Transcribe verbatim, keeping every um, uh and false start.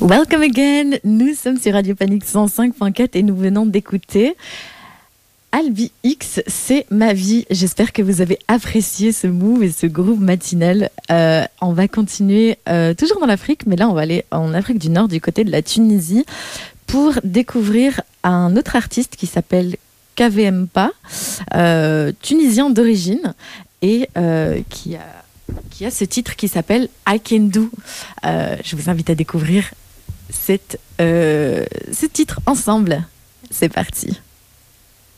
Welcome again, nous sommes sur Radio Panique cent cinq point quatre et nous venons d'écouter Albi X, c'est ma vie. J'espère que vous avez apprécié ce move et ce groove matinal. Euh, on va continuer euh, toujours dans l'Afrique, mais là on va aller en Afrique du Nord, du côté de la Tunisie, pour découvrir un autre artiste qui s'appelle K V M P A, euh, tunisien d'origine, et euh, qui a, qui a ce titre qui s'appelle I Can Do. Euh, je vous invite à découvrir cette, euh, ce titre ensemble. C'est parti.